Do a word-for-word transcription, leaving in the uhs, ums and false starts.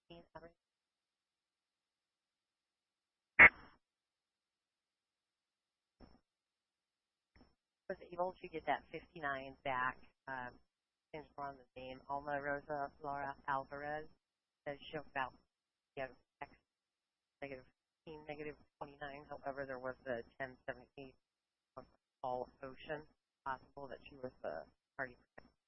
Was able to get that fifty-nine back. Um, since we're on the name, Alma Rosa Laura Alvarez says she'll about yeah, X negative fifteen, negative twenty-nine. However, there was the ten seventy-eight of Paul Ocean, possible that she was the party